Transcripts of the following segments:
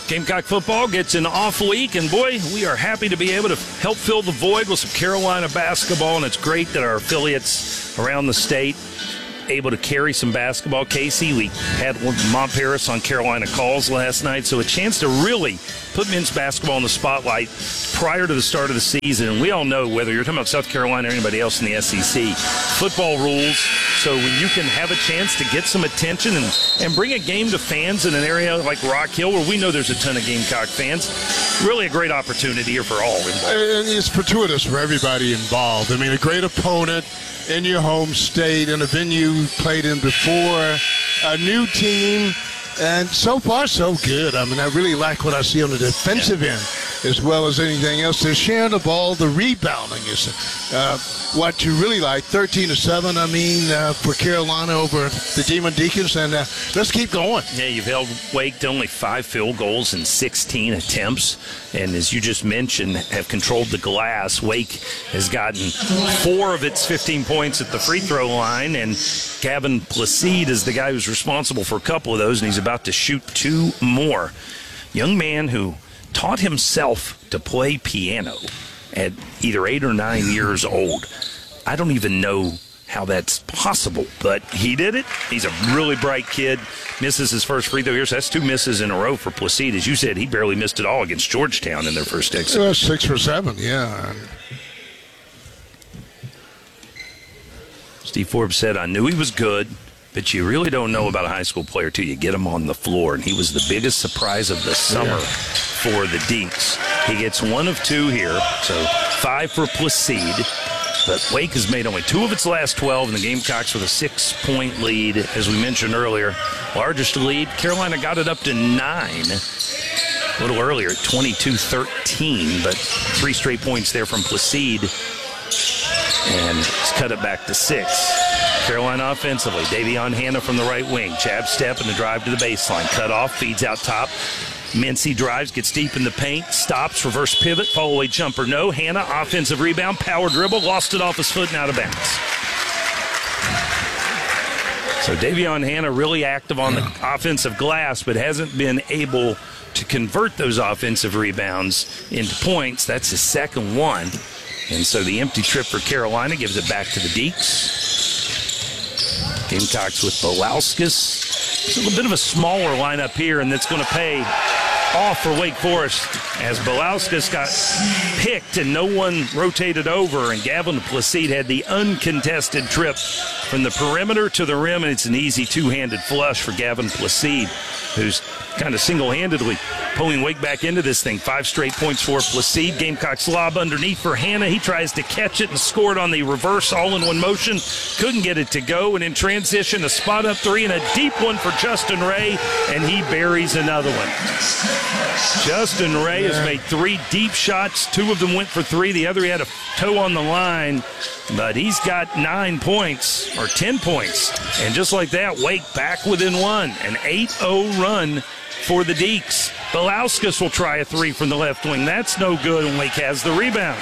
Gamecock football gets an off week, and boy, we are happy to be able to help fill the void with some Carolina basketball, and it's great that our affiliates around the state able to carry some basketball. Casey, we had Mont Paris on Carolina Calls last night, so a chance to really put men's basketball in the spotlight prior to the start of the season. And we all know, whether you're talking about South Carolina or anybody else in the SEC, football rules. So when you can have a chance to get some attention and bring a game to fans in an area like Rock Hill, where we know there's a ton of Gamecock fans, really a great opportunity here for all involved. And it's fortuitous for everybody involved. I mean, a great opponent in your home state, in a venue you played in before, a new team, and so far so good. I mean, I really like what I see on the defensive end as well as anything else. They're sharing the ball. The rebounding is what you really like. 13-7, I mean, for Carolina over the Demon Deacons, and let's keep going. Yeah, you've held Wake to only 5 field goals in 16 attempts, and as you just mentioned, have controlled the glass. Wake has gotten 4 of its 15 points at the free throw line, and Gavin Placide is the guy who's responsible for a couple of those, and he's about to shoot 2 more. Young man who taught himself to play piano at either 8 or 9 years old. I don't even know how that's possible, but he did it. He's a really bright kid. Misses his first free throw here, so that's 2 misses in a row for Placide. As you said, he barely missed it all against Georgetown in their first exit. 6 for 7, yeah. Steve Forbes said, I knew he was good, but you really don't know about a high school player till you get him on the floor. And he was the biggest surprise of the summer for the Deacs. He gets 1 of 2 here, so 5 for Placide. But Wake has made only 2 of its last 12, and the Gamecocks with a 6-point lead, as we mentioned earlier. Largest lead. Carolina got it up to 9 a little earlier at 22-13, but 3 straight points there from Placide. And it's cut it back to 6. Carolina offensively, Davion Hanna from the right wing. Jab step and the drive to the baseline. Cut off, feeds out top. Mincy drives, gets deep in the paint, stops, reverse pivot, fall away jumper, no. Hanna, offensive rebound, power dribble, lost it off his foot and out of bounds. So Davion Hanna really active on the offensive glass, but hasn't been able to convert those offensive rebounds into points. That's his second one. And so the empty trip for Carolina gives it back to the Deacs. Gamecocks with Belauskas. It's a little bit of a smaller lineup here, and that's going to pay off for Wake Forest as Belauskas got picked and no one rotated over, and Gavin Placide had the uncontested trip from the perimeter to the rim, and it's an easy two-handed flush for Gavin Placide, who's kind of single-handedly pulling Wake back into this thing. 5 straight points for Placide. Gamecocks lob underneath for Hanna. He tries to catch it and scored on the reverse all-in-one motion. Couldn't get it to go, and in transition, a spot-up 3 and a deep one for Justin Ray, and he buries another one. Justin Ray has made 3 deep shots. 2 of them went for 3. The other, he had a toe on the line, but he's got 9 points, or 10 points. And just like that, Wake back within 1. An 8-0 run for the Deacs. Belauskas will try a 3 from the left wing. That's no good, and Wake has the rebound.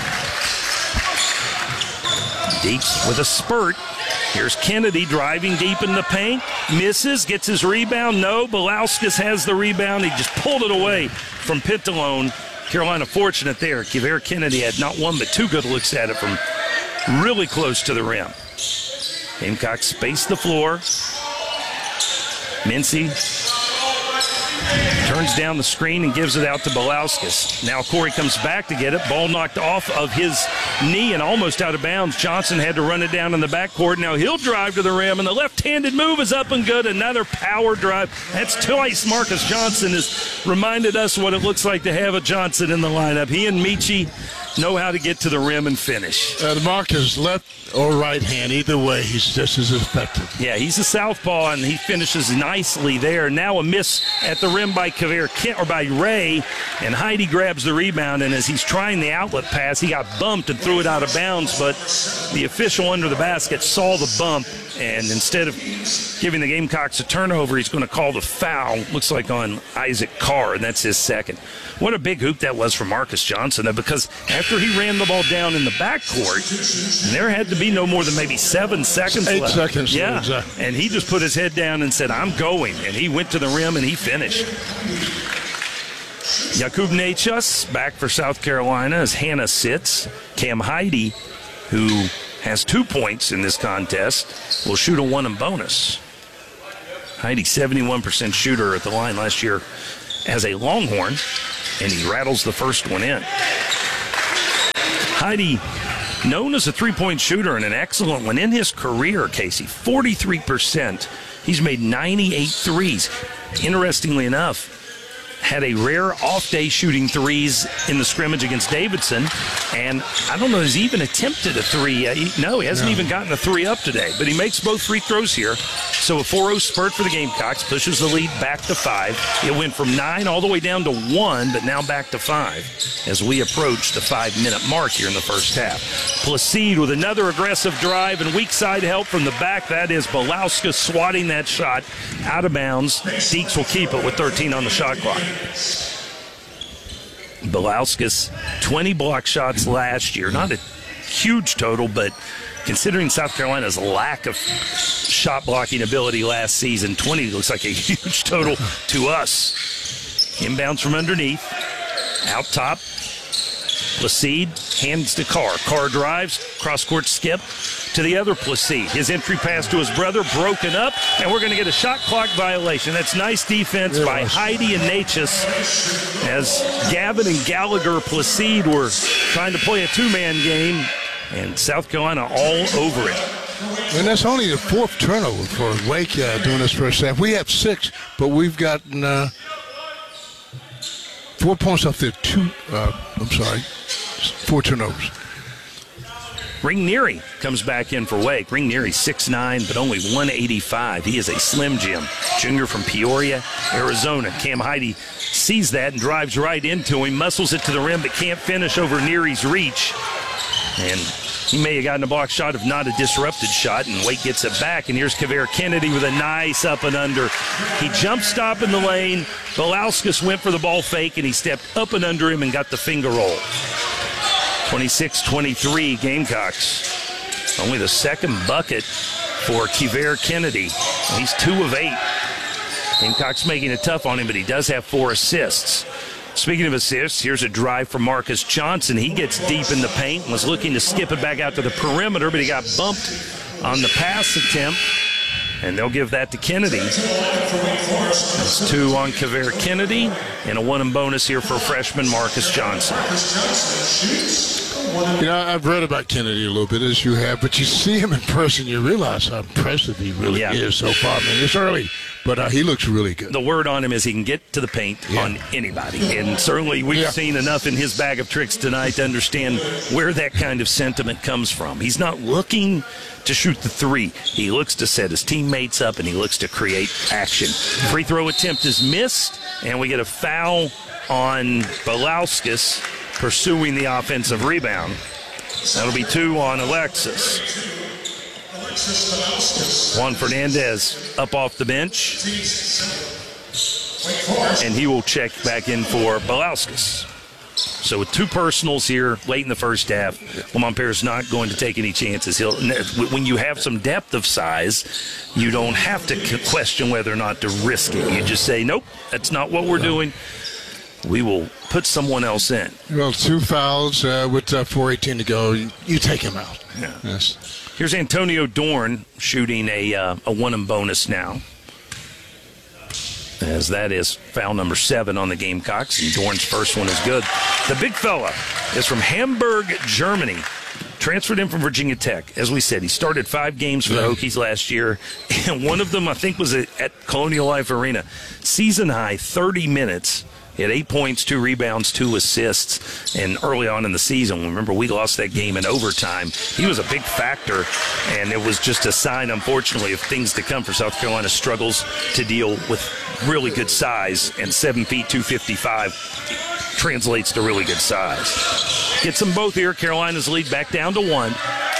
Deacs with a spurt. Here's Kennedy driving deep in the paint. Misses, gets his rebound. No, Belauskas has the rebound. He just pulled it away from Pintalone. Carolina fortunate there. Kivare Kennedy had not 1 but 2 good looks at it from really close to the rim. Gamecocks space the floor. Mincy turns down the screen and gives it out to Belauskas. Now Corey comes back to get it. Ball knocked off of his knee and almost out of bounds. Johnson had to run it down in the backcourt. Now he'll drive to the rim, and the left-handed move is up and good. Another power drive. That's twice Marcus Johnson has reminded us what it looks like to have a Johnson in the lineup. He and Michi know how to get to the rim and finish. Marcus left or right hand, either way, he's just as effective. Yeah, he's a southpaw, and he finishes nicely there. Now a miss at the rim by by Ray, and Heidi grabs the rebound, and as he's trying the outlet pass, he got bumped and threw it out of bounds, but the official under the basket saw the bump, and instead of giving the Gamecocks a turnover, he's going to call the foul, looks like on Isaac Carr, and that's his second. What a big hoop that was for Marcus Johnson, though, because after he ran the ball down in the backcourt, there had to be no more than maybe 7 seconds left. 8 seconds. Yeah, exactly. And he just put his head down and said, I'm going, and he went to the rim and he finished. Jakub Nechas back for South Carolina as Hannah sits. Cam Heidi, who has 2 points in this contest, will shoot a 1 and bonus. Heidi, 71% shooter at the line last year as a Longhorn, and he rattles the first one in. Heidi, known as a three-point shooter and an excellent one in his career, Casey, 43%. He's made 98 threes. Interestingly enough, had a rare off-day shooting threes in the scrimmage against Davidson, and I don't know, has he even attempted a three? He hasn't even gotten a three up today, but he makes both free throws here. So a 4-0 spurt for the Gamecocks, pushes the lead back to 5. It went from 9 all the way down to 1, but now back to 5 as we approach the 5-minute mark here in the first half. Placide with another aggressive drive and weak side help from the back. That is Belowska swatting that shot out of bounds. Deeks will keep it with 13 on the shot clock. Belowska's 20 block shots last year. Not a huge total, but considering South Carolina's lack of shot blocking ability last season, 20 looks like a huge total to us. Inbounds from underneath. Out top. Placide hands to Carr. Carr drives. Cross-court skip to the other Placide. His entry pass to his brother broken up, and we're going to get a shot clock violation. That's nice defense by Heidi and Nechas as Gavin and Gallagher Placide were trying to play a two-man game, and South Carolina all over it. And that's only the 4th turnover for Wake during this first half. We have 6, but we've gotten 4 points off their 4 turnovers. Ringneary comes back in for Wake. Ringneary 6'9", but only 185. He is a slim Jim. Junior from Peoria, Arizona. Cam Heidi sees that and drives right into him, muscles it to the rim, but can't finish over Neary's reach. And he may have gotten a block shot if not a disrupted shot, and Wake gets it back. And here's Kavere Kennedy with a nice up and under. He jump stop in the lane. Belowskis went for the ball fake, and he stepped up and under him and got the finger roll. 26-23 Gamecocks. Only the second bucket for Kavere Kennedy. He's 2 of 8. Gamecocks making it tough on him, but he does have 4 assists. Speaking of assists, here's a drive from Marcus Johnson. He gets deep in the paint and was looking to skip it back out to the perimeter, but he got bumped on the pass attempt, and they'll give that to Kennedy. That's 2 on Kavere Kennedy, and a 1 and bonus here for freshman Marcus Johnson. You know, I've read about Kennedy a little bit, as you have, but you see him in person, you realize how impressive he really is so far. I mean, it's early, but he looks really good. The word on him is he can get to the paint on anybody, and certainly we've seen enough in his bag of tricks tonight to understand where that kind of sentiment comes from. He's not looking to shoot the three. He looks to set his teammates up, and he looks to create action. Free throw attempt is missed, and we get a foul on Belowskis pursuing the offensive rebound. That'll be 2 on Alexis. Juan Fernandez up off the bench, and he will check back in for Belowskis. So with 2 personals here late in the first half, Lamont Paris not going to take any chances. When you have some depth of size, you don't have to question whether or not to risk it. You just say, nope, that's not what we're doing. We will put someone else in. Well, 2 fouls with 4:18 to go. You take him out. Yeah. Yes. Here's Antonio Dorn shooting a 1 and bonus now, as that is foul number 7 on the Gamecocks, and Dorn's first one is good. The big fella is from Hamburg, Germany. Transferred in from Virginia Tech. As we said, he started 5 games for the Hokies last year, and one of them, I think, was at Colonial Life Arena. Season high, 30 minutes. He had 8 points, 2 rebounds, 2 assists, and early on in the season, remember, we lost that game in overtime. He was a big factor, and it was just a sign, unfortunately, of things to come for South Carolina. Struggles to deal with really good size, and 7 feet, 255 translates to really good size. Gets them both here. Carolina's lead back down to 1,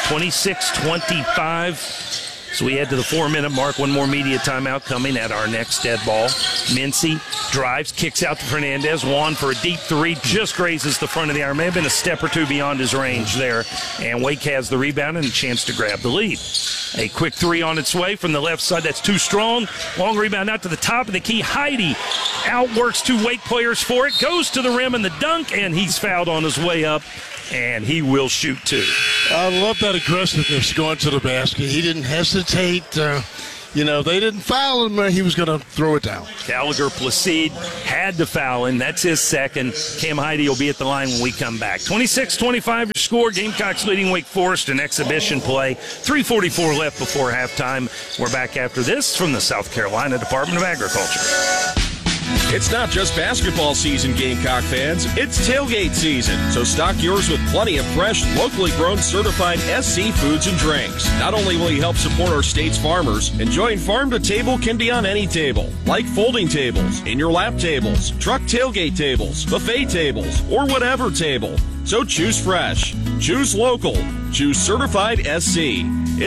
26-25. So we head to the 4-minute mark. One more media timeout coming at our next dead ball. Mincy drives, kicks out to Fernandez. Juan for a deep 3, just grazes the front of the iron. May have been a step or 2 beyond his range there. And Wake has the rebound and a chance to grab the lead. A quick three on its way from the left side. That's too strong. Long rebound out to the top of the key. Heidi outworks two Wake players for it. Goes to the rim and the dunk, and he's fouled on his way up, and he will shoot two. I love that aggressiveness going to the basket. He didn't hesitate. They didn't foul him. He was going to throw it down. Gallagher Placide had to foul him. That's his second. Cam Heidi will be at the line when we come back. 26-25 your score. Gamecocks leading Wake Forest in exhibition play. 3:44 left before halftime. We're back after this from the South Carolina Department of Agriculture. It's not just basketball season, Gamecock fans. It's tailgate season. So stock yours with plenty of fresh, locally grown, certified SC foods and drinks. Not only will you help support our state's farmers, enjoying farm to table can be on any table, like folding tables, in your lap tables, truck tailgate tables, buffet tables, or whatever table. So choose fresh, choose local, choose certified SC.